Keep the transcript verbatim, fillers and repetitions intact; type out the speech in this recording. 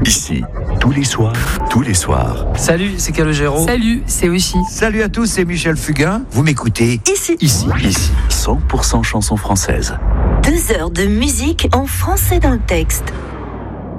Ici, tous les soirs, tous les soirs. Salut, c'est Calogero. Salut, c'est Oshi. Salut à tous, c'est Michel Fugain. Vous m'écoutez Ici. Ici, ici, cent pour cent chansons françaises. Deux heures de musique en français dans le texte.